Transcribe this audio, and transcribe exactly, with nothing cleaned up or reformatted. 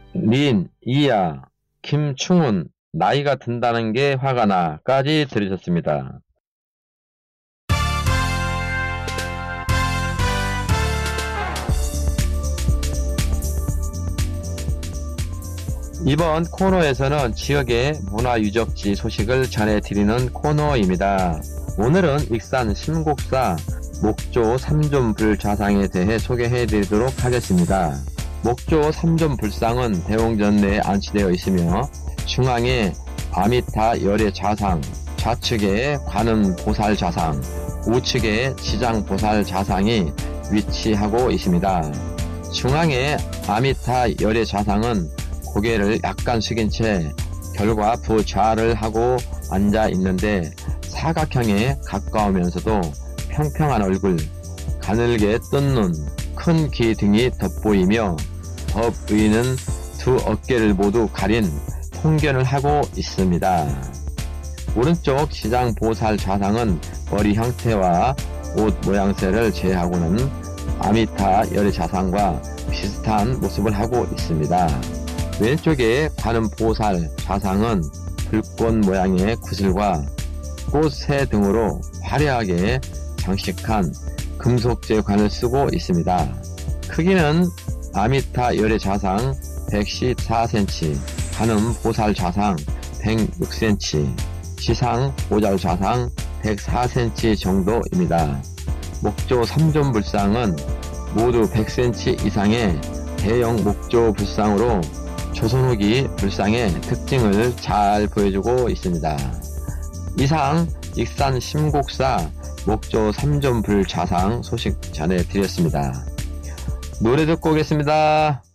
린, 이야, 김충훈, 나이가 든다는 게 화가 나까지 들으셨습니다. 이번 코너에서는 지역의 문화유적지 소식을 전해드리는 코너입니다. 오늘은 익산 심곡사 목조 삼존불자상에 대해 소개해드리도록 하겠습니다. 목조 삼존불상은 대웅전내에 안치되어 있으며 중앙에 아미타 열애자상, 좌측에 관음보살자상, 우측에 지장보살자상이 위치하고 있습니다. 중앙에 아미타 열애자상은 고개를 약간 숙인 채 결과 부좌를 하고 앉아 있는데 사각형에 가까우면서도 평평한 얼굴, 가늘게 뜬 눈, 큰 귀 등이 돋보이며 덧보이는 두 어깨를 모두 가린 통견을 하고 있습니다. 오른쪽 지장보살 좌상은 머리 형태와 옷 모양새를 제하고는 아미타 열애 자상과 비슷한 모습을 하고 있습니다. 왼쪽에 관음보살 좌상은 불꽃 모양의 구슬과 꽃새 등으로 화려하게 장식한 금속재 관을 쓰고 있습니다. 크기는 아미타 열애 자상 백십사 센티미터, 관음보살 자상 백육 센티미터, 지상 보살 자상 백사 센티미터 정도입니다. 목조 삼존불상은 모두 백 센티미터 이상의 대형 목조 불상으로 조선 후기 불상의 특징을 잘 보여주고 있습니다. 이상 익산 심곡사 목조 삼존불자상 소식 전해드렸습니다. 노래 듣고 오겠습니다.